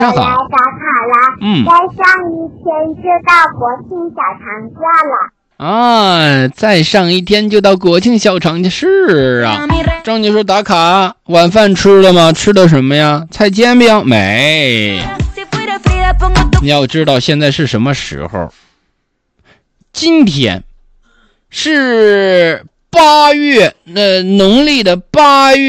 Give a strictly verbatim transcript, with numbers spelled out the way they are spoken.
来打卡了， 嗯， 再上一天就到国庆小长假了。 啊，再上一天就到国庆小长假，是啊。张女士打卡，晚饭吃了吗？吃的什么呀？菜煎饼没？你要知道现在是什么时候？今天是八月，呃，农历的八月。